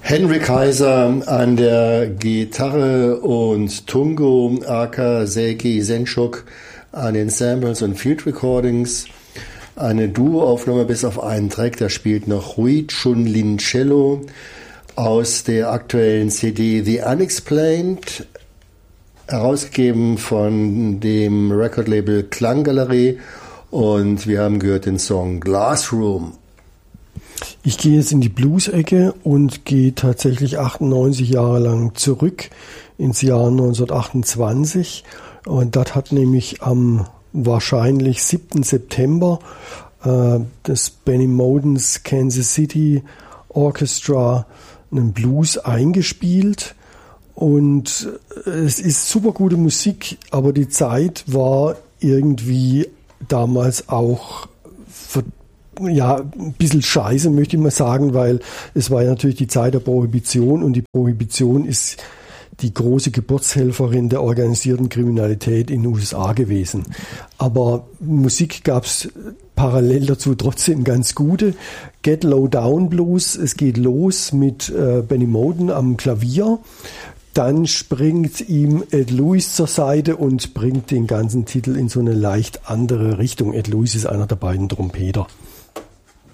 Henry Kaiser an der Gitarre und Tungo aka Seiki Senshuk an den Samples und Field Recordings. Eine Duo-Aufnahme bis auf einen Track, da spielt noch Hui Chun-Lin Cello aus der aktuellen CD The Unexplained, herausgegeben von dem Recordlabel Klanggalerie, und wir haben gehört den Song Glass Room. Ich gehe jetzt in die Blues-Ecke und gehe tatsächlich 98 Jahre lang zurück ins Jahr 1928. Und das hat nämlich am wahrscheinlich 7. September das Benny Modens Kansas City Orchestra einen Blues eingespielt. Und es ist super gute Musik, aber die Zeit war irgendwie damals auch ein bisschen scheiße, möchte ich mal sagen, weil es war ja natürlich die Zeit der Prohibition, und die Prohibition ist die große Geburtshelferin der organisierten Kriminalität in den USA gewesen. Aber Musik gab es parallel dazu trotzdem ganz gute. Get Low Down Blues, es geht los mit Benny Moden am Klavier. Dann springt ihm Ed Lewis zur Seite und bringt den ganzen Titel in so eine leicht andere Richtung. Ed Lewis ist einer der beiden Trompeter.